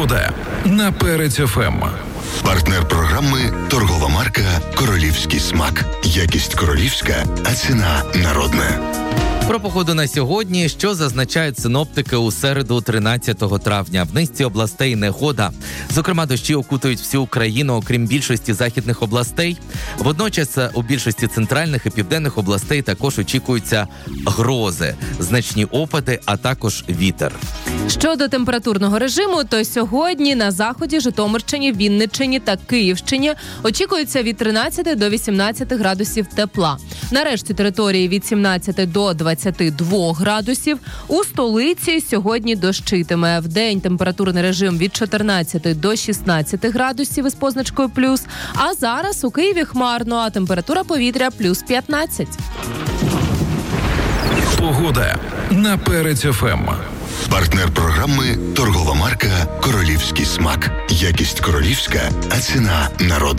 Погода на Перець ФМ. Партнер програми – торгова марка «Королівський смак». Якість королівська, а ціна народна. Про погоду на сьогодні, що зазначають синоптики у середу 13 травня. В низці областей негода. Зокрема, дощі окутують всю Україну, окрім більшості західних областей. Водночас у більшості центральних і південних областей також очікуються грози, значні опади, а також вітер. Щодо температурного режиму, то сьогодні на заході, Житомирщині, Вінниччині та Київщині очікується від 13 до 18 градусів тепла. На решті території від 17 до 22 градусів. У столиці сьогодні дощитиме. Вдень температурний режим від 14 до 16 градусів із позначкою плюс. А зараз у Києві хмарно, а температура повітря плюс 15. Погода на Перець ФМ. Партнер програми – торгова марка «Королівський смак». Якість королівська, а ціна народна.